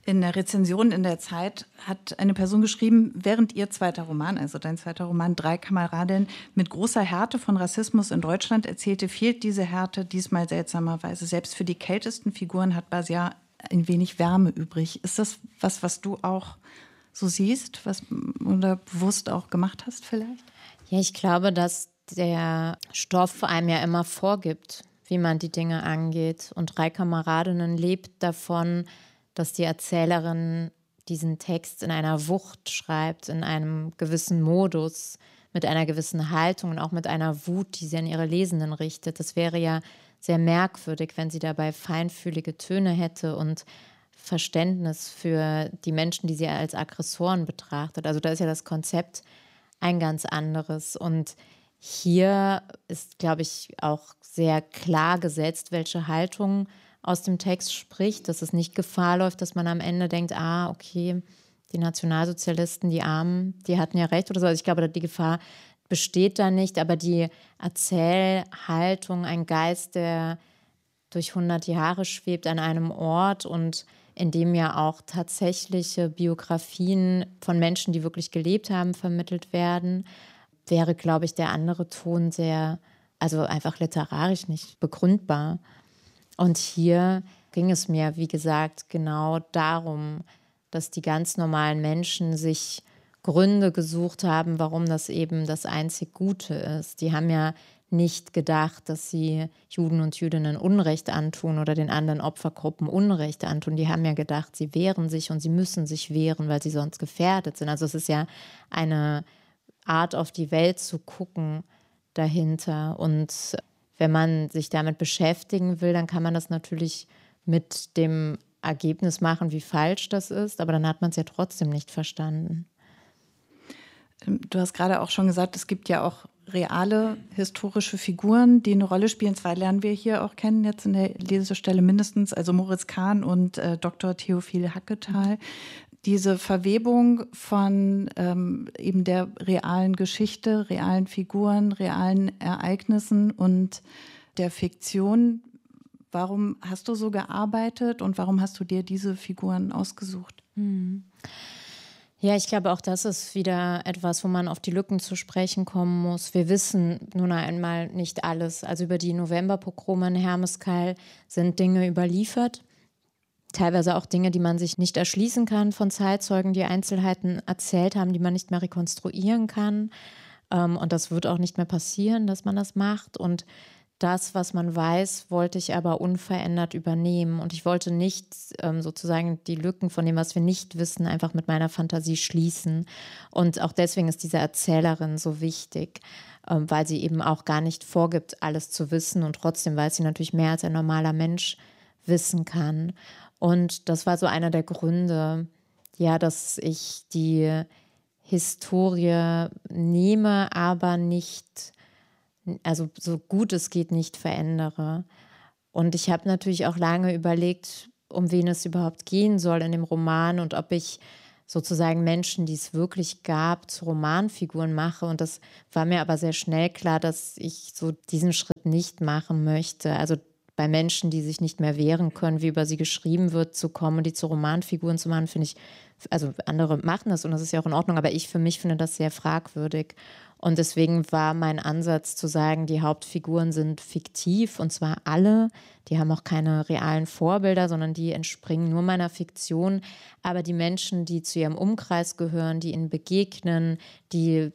In der Rezension in der Zeit hat eine Person geschrieben, während ihr zweiter Roman, also dein zweiter Roman, Drei Kameradinnen, mit großer Härte von Rassismus in Deutschland erzählte, fehlt diese Härte diesmal seltsamerweise. Selbst für die kältesten Figuren hat Basia ein wenig Wärme übrig. Ist das was du auch so siehst, oder bewusst auch gemacht hast vielleicht? Ja, ich glaube, dass der Stoff einem ja immer vorgibt, wie man die Dinge angeht. Und Drei Kameradinnen lebt davon, dass die Erzählerin diesen Text in einer Wucht schreibt, in einem gewissen Modus, mit einer gewissen Haltung und auch mit einer Wut, die sie an ihre Lesenden richtet. Das wäre ja sehr merkwürdig, wenn sie dabei feinfühlige Töne hätte und Verständnis für die Menschen, die sie als Aggressoren betrachtet. Also da ist ja das Konzept ein ganz anderes. Und hier ist, glaube ich, auch sehr klar gesetzt, welche Haltung aus dem Text spricht, dass es nicht Gefahr läuft, dass man am Ende denkt, okay, die Nationalsozialisten, die Armen, die hatten ja recht oder so. Also ich glaube, die Gefahr besteht da nicht, aber die Erzählhaltung, ein Geist, der durch 100 Jahre schwebt an einem Ort und in dem ja auch tatsächliche Biografien von Menschen, die wirklich gelebt haben, vermittelt werden, wäre, glaube ich, der andere Ton also einfach literarisch nicht begründbar. Und hier ging es mir, wie gesagt, genau darum, dass die ganz normalen Menschen sich Gründe gesucht haben, warum das eben das einzig Gute ist. Die haben ja nicht gedacht, dass sie Juden und Jüdinnen Unrecht antun oder den anderen Opfergruppen Unrecht antun. Die haben ja gedacht, sie wehren sich und sie müssen sich wehren, weil sie sonst gefährdet sind. Also es ist ja eine Art, auf die Welt zu gucken dahinter. Und wenn man sich damit beschäftigen will, dann kann man das natürlich mit dem Ergebnis machen, wie falsch das ist, aber dann hat man es ja trotzdem nicht verstanden. Du hast gerade auch schon gesagt, es gibt ja auch reale historische Figuren, die eine Rolle spielen. Zwei lernen wir hier auch kennen, jetzt in der Lesestelle mindestens, also Moritz Kahn und Dr. Theophil Hacketal. Diese Verwebung von eben der realen Geschichte, realen Figuren, realen Ereignissen und der Fiktion. Warum hast du so gearbeitet und warum hast du dir diese Figuren ausgesucht? Ja, ich glaube, auch das ist wieder etwas, wo man auf die Lücken zu sprechen kommen muss. Wir wissen nun einmal nicht alles. Also über die Novemberpogrome in Hermeskeil sind Dinge überliefert. Teilweise auch Dinge, die man sich nicht erschließen kann von Zeitzeugen, die Einzelheiten erzählt haben, die man nicht mehr rekonstruieren kann. Und das wird auch nicht mehr passieren, dass man das macht. Und das, was man weiß, wollte ich aber unverändert übernehmen. Und ich wollte nicht sozusagen die Lücken von dem, was wir nicht wissen, einfach mit meiner Fantasie schließen. Und auch deswegen ist diese Erzählerin so wichtig, weil sie eben auch gar nicht vorgibt, alles zu wissen. Und trotzdem weiß sie natürlich mehr, als ein normaler Mensch wissen kann. Und das war so einer der Gründe, ja, dass ich die Historie nehme, aber nicht, also so gut es geht, nicht verändere. Und ich habe natürlich auch lange überlegt, um wen es überhaupt gehen soll in dem Roman und ob ich sozusagen Menschen, die es wirklich gab, zu Romanfiguren mache. Und das war mir aber sehr schnell klar, dass ich so diesen Schritt nicht machen möchte. Also bei Menschen, die sich nicht mehr wehren können, wie über sie geschrieben wird, zu kommen und die zu Romanfiguren zu machen, finde ich, also andere machen das und das ist ja auch in Ordnung, aber ich für mich finde das sehr fragwürdig. Und deswegen war mein Ansatz zu sagen, die Hauptfiguren sind fiktiv und zwar alle. Die haben auch keine realen Vorbilder, sondern die entspringen nur meiner Fiktion. Aber die Menschen, die zu ihrem Umkreis gehören, die ihnen begegnen, die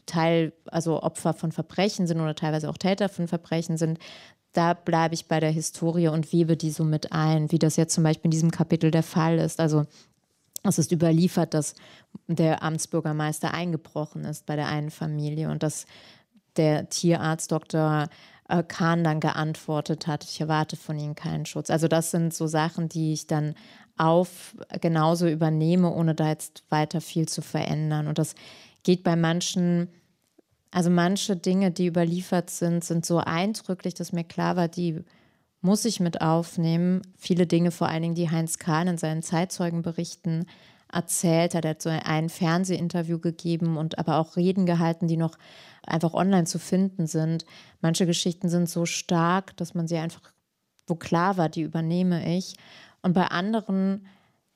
also Opfer von Verbrechen sind oder teilweise auch Täter von Verbrechen sind, da bleibe ich bei der Historie und webe die so mit ein, wie das jetzt zum Beispiel in diesem Kapitel der Fall ist. Also es ist überliefert, dass der Amtsbürgermeister eingebrochen ist bei der einen Familie und dass der Tierarzt Dr. Kahn dann geantwortet hat, ich erwarte von Ihnen keinen Schutz. Also das sind so Sachen, die ich dann genauso übernehme, ohne da jetzt weiter viel zu verändern. Und das geht bei manche Dinge, die überliefert sind so eindrücklich, dass mir klar war, die muss ich mit aufnehmen. Viele Dinge, vor allen Dingen, die Heinz Kahn in seinen Zeitzeugenberichten erzählt hat. Er hat so ein Fernsehinterview gegeben und aber auch Reden gehalten, die noch einfach online zu finden sind. Manche Geschichten sind so stark, dass man sie einfach, wo klar war, die übernehme ich. Und bei anderen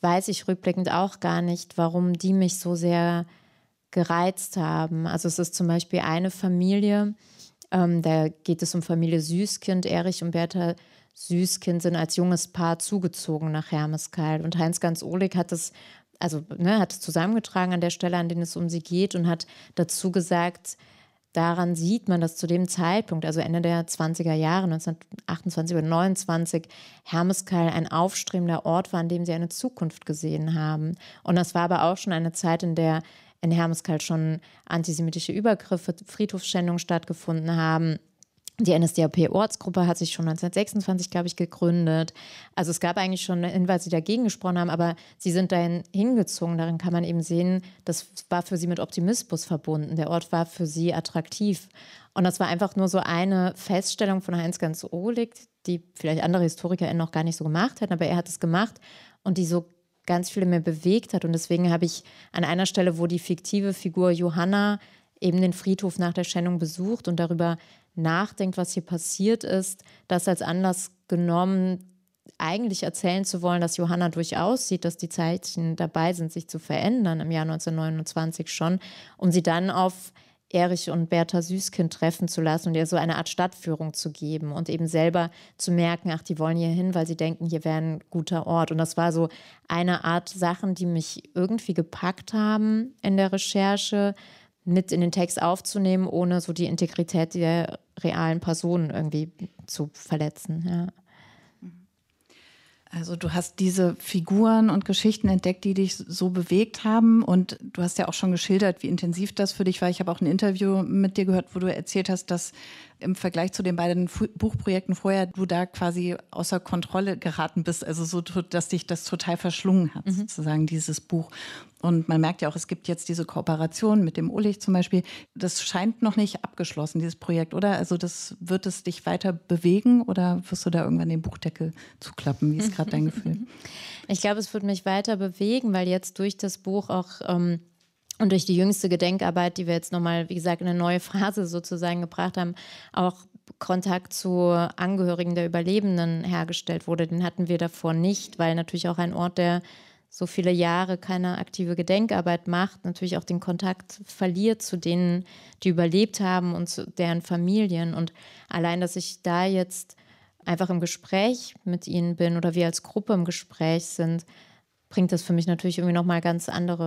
weiß ich rückblickend auch gar nicht, warum die mich so sehr gereizt haben. Also es ist zum Beispiel eine Familie, da geht es um Familie Süskind. Erich und Bertha Süskind sind als junges Paar zugezogen nach Hermeskeil. Und Heinz Ganz Ohlig hat es, hat es zusammengetragen an der Stelle, an der es um sie geht, und hat dazu gesagt, daran sieht man, dass zu dem Zeitpunkt, also Ende der 20er Jahre, 1928 oder 29, Hermeskeil ein aufstrebender Ort war, an dem sie eine Zukunft gesehen haben. Und das war aber auch schon eine Zeit, in der in Hermeskeil schon antisemitische Übergriffe, Friedhofsschändungen stattgefunden haben. Die NSDAP-Ortsgruppe hat sich schon 1926, glaube ich, gegründet. Also es gab eigentlich schon Hinweise, die dagegen gesprochen haben, aber sie sind dahin hingezogen. Darin kann man eben sehen, das war für sie mit Optimismus verbunden. Der Ort war für sie attraktiv. Und das war einfach nur so eine Feststellung von Heinz Ganz Ohlig, die vielleicht andere HistorikerInnen noch gar nicht so gemacht hätten, aber er hat es gemacht und die so ganz viele mehr bewegt hat. Und deswegen habe ich an einer Stelle, wo die fiktive Figur Johanna eben den Friedhof nach der Schändung besucht und darüber nachdenkt, was hier passiert ist, das als Anlass genommen, eigentlich erzählen zu wollen, dass Johanna durchaus sieht, dass die Zeichen dabei sind, sich zu verändern im Jahr 1929 schon, um sie dann auf Erich und Bertha Süskind treffen zu lassen und ihr so eine Art Stadtführung zu geben und eben selber zu merken, ach, die wollen hier hin, weil sie denken, hier wäre ein guter Ort. Und das war so eine Art Sachen, die mich irgendwie gepackt haben in der Recherche, mit in den Text aufzunehmen, ohne so die Integrität der realen Personen irgendwie zu verletzen. Ja. Also du hast diese Figuren und Geschichten entdeckt, die dich so bewegt haben, und du hast ja auch schon geschildert, wie intensiv das für dich war. Ich habe auch ein Interview mit dir gehört, wo du erzählt hast, dass im Vergleich zu den beiden Buchprojekten vorher du da quasi außer Kontrolle geraten bist, also so, dass dich das total verschlungen hat, sozusagen dieses Buch. Und man merkt ja auch, es gibt jetzt diese Kooperation mit dem Ohlig zum Beispiel. Das scheint noch nicht abgeschlossen, dieses Projekt, oder? Also wird es dich weiter bewegen oder wirst du da irgendwann den Buchdeckel zuklappen? Wie ist gerade dein Gefühl? Ich glaube, es wird mich weiter bewegen, weil jetzt durch das Buch auch und durch die jüngste Gedenkarbeit, die wir jetzt nochmal, wie gesagt, in eine neue Phase sozusagen gebracht haben, auch Kontakt zu Angehörigen der Überlebenden hergestellt wurde. Den hatten wir davor nicht, weil natürlich auch ein Ort, der so viele Jahre keine aktive Gedenkarbeit macht, natürlich auch den Kontakt verliert zu denen, die überlebt haben und zu deren Familien. Und allein, dass ich da jetzt einfach im Gespräch mit ihnen bin oder wir als Gruppe im Gespräch sind, bringt das für mich natürlich irgendwie nochmal einen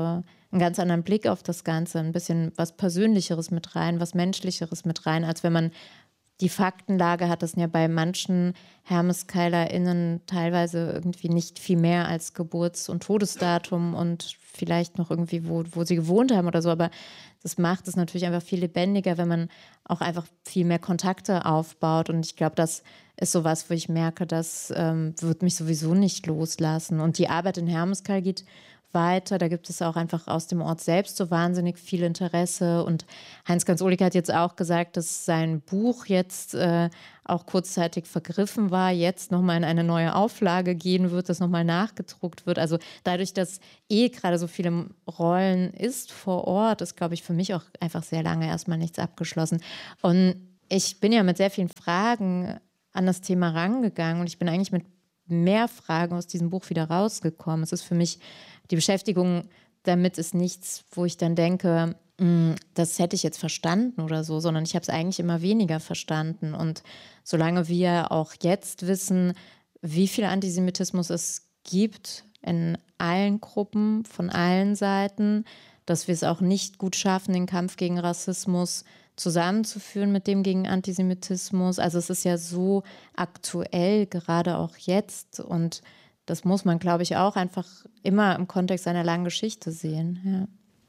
ganz anderen Blick auf das Ganze, ein bisschen was Persönlicheres mit rein, was Menschlicheres mit rein, als wenn man die Faktenlage hat. Das sind ja bei manchen HermeskeilerInnen teilweise irgendwie nicht viel mehr als Geburts- und Todesdatum und vielleicht noch irgendwie, wo sie gewohnt haben oder so. Aber das macht es natürlich einfach viel lebendiger, wenn man auch einfach viel mehr Kontakte aufbaut. Und ich glaube, das ist sowas, wo ich merke, das wird mich sowieso nicht loslassen. Und die Arbeit in Hermeskeil geht weiter. Da gibt es auch einfach aus dem Ort selbst so wahnsinnig viel Interesse. Und Heinz Ganz Ohlig hat jetzt auch gesagt, dass sein Buch jetzt auch kurzzeitig vergriffen war, jetzt nochmal in eine neue Auflage gehen wird, das nochmal nachgedruckt wird. Also dadurch, dass gerade so viele Rollen ist vor Ort, ist, glaube ich, für mich auch einfach sehr lange erstmal nichts abgeschlossen. Und ich bin ja mit sehr vielen Fragen an das Thema rangegangen und ich bin eigentlich mit mehr Fragen aus diesem Buch wieder rausgekommen. Es ist für mich, die Beschäftigung damit ist nichts, wo ich dann denke, das hätte ich jetzt verstanden oder so, sondern ich habe es eigentlich immer weniger verstanden. Und solange wir auch jetzt wissen, wie viel Antisemitismus es gibt in allen Gruppen, von allen Seiten, dass wir es auch nicht gut schaffen, den Kampf gegen Rassismus zusammenzuführen mit dem gegen Antisemitismus. Also es ist ja so aktuell, gerade auch jetzt. Und das muss man, glaube ich, auch einfach immer im Kontext einer langen Geschichte sehen. Ja.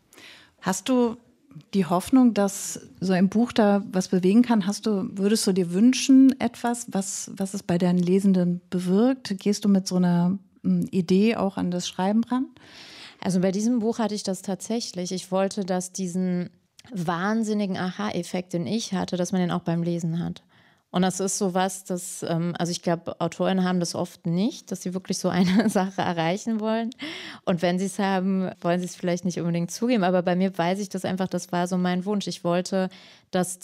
Hast du die Hoffnung, dass so ein Buch da was bewegen kann? Würdest du dir wünschen, etwas, was es bei deinen Lesenden bewirkt? Gehst du mit so einer Idee auch an das Schreiben ran? Also bei diesem Buch hatte ich das tatsächlich. Ich wollte, dass diesen wahnsinnigen Aha-Effekt, den ich hatte, dass man den auch beim Lesen hat. Und das ist sowas, also ich glaube, Autorinnen haben das oft nicht, dass sie wirklich so eine Sache erreichen wollen. Und wenn sie es haben, wollen sie es vielleicht nicht unbedingt zugeben. Aber bei mir weiß ich das einfach, das war so mein Wunsch. Ich wollte, dass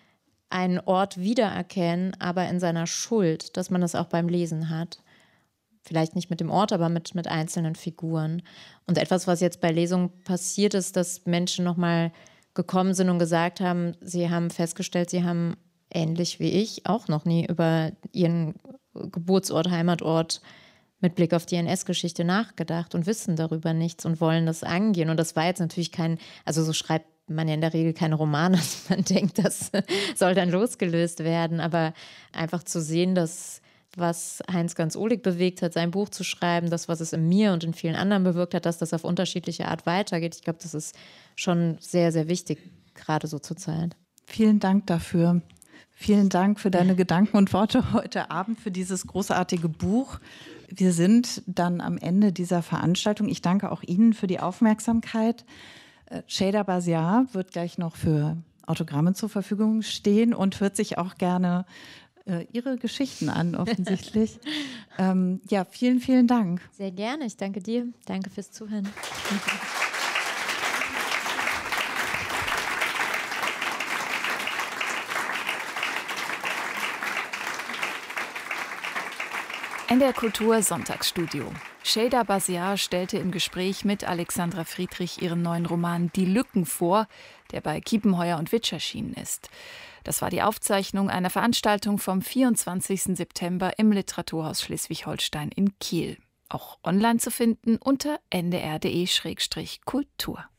einen Ort wiedererkennen, aber in seiner Schuld, dass man das auch beim Lesen hat. vielleicht nicht mit dem Ort, aber mit einzelnen Figuren. Und etwas, was jetzt bei Lesungen passiert ist, dass Menschen nochmal gekommen sind und gesagt haben, sie haben festgestellt, sie haben ähnlich wie ich auch noch nie über ihren Geburtsort, Heimatort mit Blick auf die NS-Geschichte nachgedacht und wissen darüber nichts und wollen das angehen. Und das war jetzt natürlich also so schreibt man ja in der Regel keine Romane, dass man denkt, das soll dann losgelöst werden. Aber einfach zu sehen, dass was Heinz Ganz-Ohlig bewegt hat, sein Buch zu schreiben, das, was es in mir und in vielen anderen bewirkt hat, dass das auf unterschiedliche Art weitergeht. Ich glaube, das ist schon sehr, sehr wichtig, gerade so zur Zeit. Vielen Dank dafür. Vielen Dank für deine Gedanken und Worte heute Abend, für dieses großartige Buch. Wir sind dann am Ende dieser Veranstaltung. Ich danke auch Ihnen für die Aufmerksamkeit. Şeyda Basiar wird gleich noch für Autogramme zur Verfügung stehen und hört sich auch gerne Ihre Geschichten an, offensichtlich. Ja, vielen, vielen Dank. Sehr gerne. Ich danke dir. Danke fürs Zuhören. NDR Kultur Sonntagsstudio. Şeyda Basiar stellte im Gespräch mit Alexandra Friedrich ihren neuen Roman Die Lücken vor, der bei Kiepenheuer und Witsch erschienen ist. Das war die Aufzeichnung einer Veranstaltung vom 24. September im Literaturhaus Schleswig-Holstein in Kiel. Auch online zu finden unter ndr.de/kultur.